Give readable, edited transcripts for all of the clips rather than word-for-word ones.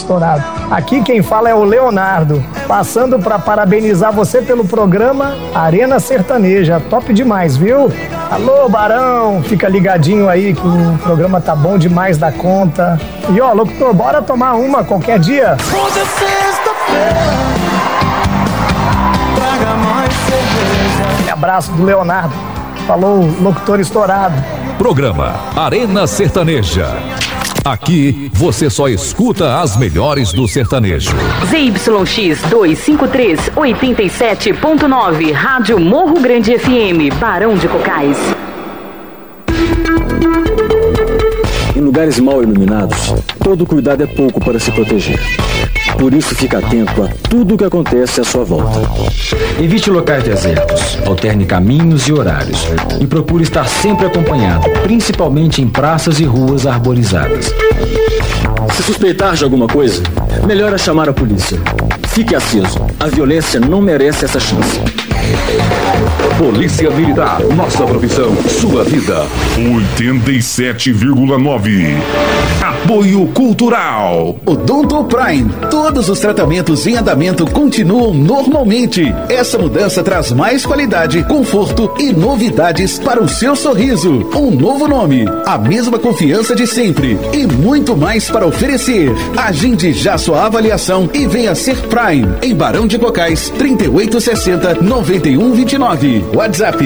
estourado. Aqui quem fala é o Leonardo, passando para parabenizar você pelo programa Arena Sertaneja. Top demais, viu? Alô, Barão, fica ligadinho aí que o programa tá bom demais da conta. E ó, locutor, bora tomar uma qualquer dia? Toda sexta-feira, traga mais cerveja. Abraço do Leonardo. Falou, locutor estourado. Programa Arena Sertaneja. Aqui você só escuta as melhores do sertanejo. ZYX 253 87.9, Rádio Morro Grande FM, Barão de Cocais. Em lugares mal iluminados, todo cuidado é pouco para se proteger. Por isso, fique atento a tudo o que acontece à sua volta. Evite locais desertos, alterne caminhos e horários e procure estar sempre acompanhado, principalmente em praças e ruas arborizadas. Se suspeitar de alguma coisa, melhor é chamar a polícia. Fique aceso, a violência não merece essa chance. Polícia Militar, nossa profissão, sua vida. 87,9. Apoio Cultural. Odonto Prime. Todos os tratamentos em andamento continuam normalmente. Essa mudança traz mais qualidade, conforto e novidades para o seu sorriso. Um novo nome, a mesma confiança de sempre e muito mais para oferecer. Agende já sua avaliação e venha ser Prime em Barão de Cocais, 3860-9129. WhatsApp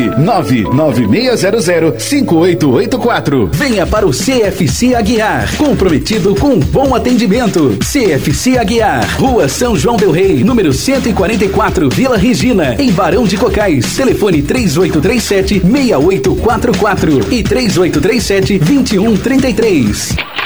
996005884. Venha para o CFC Aguiar, comprometido com um bom atendimento. CFC Aguiar, Rua São João del Rei, número 144, Vila Regina, em Barão de Cocais. Telefone 3837-6844 e 3837-2133.